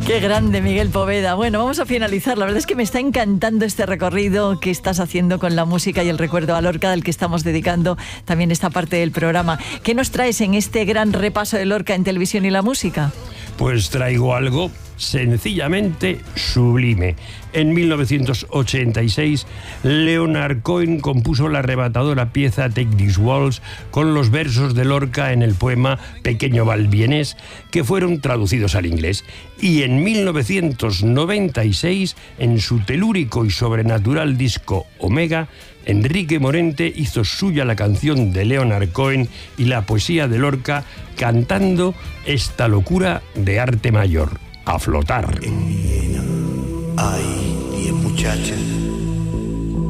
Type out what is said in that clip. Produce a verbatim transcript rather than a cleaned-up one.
Qué grande, Miguel Poveda. Bueno, vamos a finalizar. La verdad es que me está encantando este recorrido que estás haciendo con la música y el recuerdo a Lorca, del que estamos dedicando también esta parte del programa. ¿Qué nos traes en este gran repaso de Lorca en televisión y la música? Pues traigo algo sencillamente sublime. En mil novecientos ochenta y seis, Leonard Cohen compuso la arrebatadora pieza Take These Walls con los versos de Lorca en el poema Pequeño Balbienés, que fueron traducidos al inglés. Y en mil novecientos noventa y seis, en su telúrico y sobrenatural disco Omega, Enrique Morente hizo suya la canción de Leonard Cohen y la poesía de Lorca, cantando esta locura de arte mayor: A flotar. En Viena hay diez muchachas